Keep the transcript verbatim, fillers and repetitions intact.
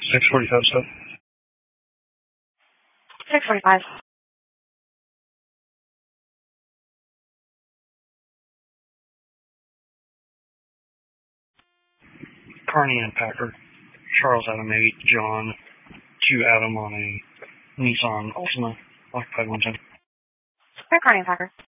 six forty-five stuff. six forty-five. Carney and Packer. Charles Adam eight, John two Adam on a Nissan Altima, occupied one ten. Carney and Packer.